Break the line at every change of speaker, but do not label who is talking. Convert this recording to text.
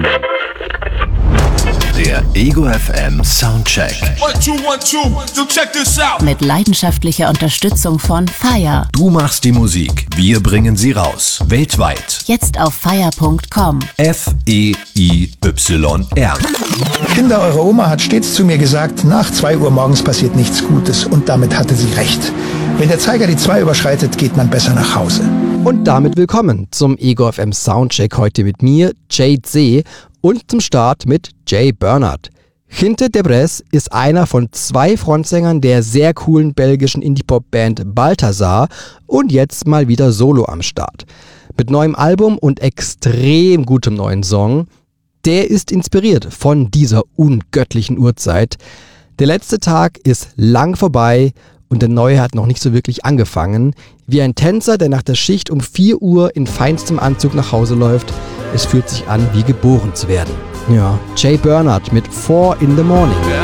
Der Ego FM Soundcheck.
1, 2, 1, 2, so check this out.
Mit leidenschaftlicher Unterstützung von FIRE.
Du machst die Musik, wir bringen sie raus. Weltweit.
Jetzt auf FIRE.com.
FEIYR.
Kinder, eure Oma hat stets zu mir gesagt, nach 2 Uhr morgens passiert nichts Gutes, und damit hatte sie recht. Wenn der Zeiger die 2 überschreitet, geht man besser nach Hause.
Und damit willkommen zum Ego FM Soundcheck, heute mit mir, Jade See, und zum Start mit Jay Bernard. Ginte Debres ist einer von 2 Frontsängern der sehr coolen belgischen Indie-Pop-Band Balthazar und jetzt mal wieder solo am Start. Mit neuem Album und extrem gutem neuen Song. Der ist inspiriert von dieser ungöttlichen Uhrzeit. Der letzte Tag ist lang vorbei und der neue hat noch nicht so wirklich angefangen. Wie ein Tänzer, der nach der Schicht um 4 Uhr in feinstem Anzug nach Hause läuft. Es fühlt sich an, wie geboren zu werden. Ja, Jay Bernard mit 4 in the Morning.